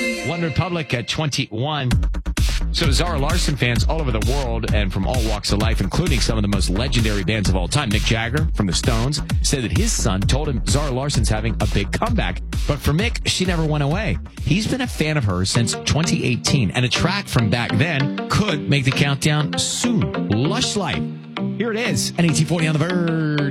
One Republic at 21. So Zara Larsson fans all over the world and from all walks of life, including some of the most legendary bands of all time, Mick Jagger from the Stones, said that his son told him Zara Larsson's having a big comeback. But for Mick, she never went away. He's been a fan of hers since 2018, and a track from back then could make the countdown soon. Lush Life. Here it is, an 1840 on the Verge.